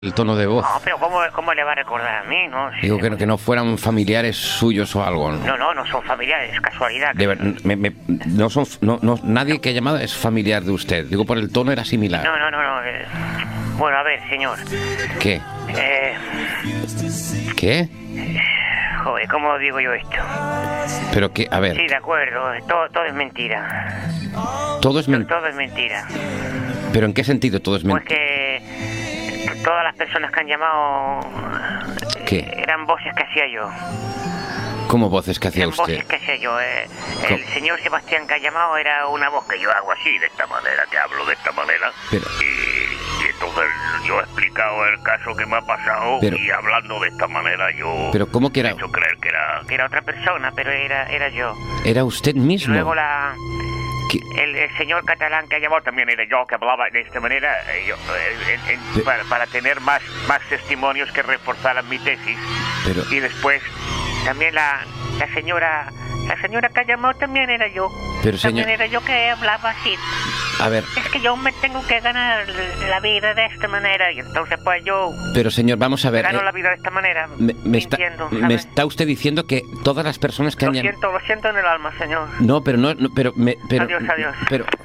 el tono de voz. No, pero ¿cómo le va a recordar a mí, no? Digo que no fueran familiares suyos o algo, ¿no? No son familiares, casualidad. No son, nadie que ha llamado es familiar de usted. Digo, por el tono era similar. No. Bueno, a ver, señor. ¿Qué? ¿Qué? Joder, ¿cómo digo yo esto? Pero que, a ver. Sí, de acuerdo, todo es mentira. Todo es mentira. Todo es mentira. ¿Pero en qué sentido todo es mentira? Pues que todas las personas que han llamado... ¿Qué? Eran voces que hacía yo. ¿Cómo voces que hacía Eran usted? voces que hacía yo. El señor Sebastián que ha llamado era una voz que yo hago así, de esta manera, que hablo de esta manera. Pero... Y entonces yo he explicado el caso que me ha pasado, y hablando de esta manera yo... ¿Pero cómo que era? He hecho creer que era otra persona, pero era yo. ¿Era usted mismo? Y luego el señor catalán que ha llamado también era yo, que hablaba de esta manera, para tener más testimonios que reforzaran mi tesis. Pero... Y después también la señora que ha llamado también era yo. Pero también señor... era yo que hablaba así. A ver... Es que yo me tengo que ganar la vida de esta manera, y entonces pues yo... Pero señor, vamos a ver... Gano la vida de esta manera, me está usted diciendo que todas las personas que han llamado... Lo siento en el alma, señor. No, pero no... Pero Adiós. Pero...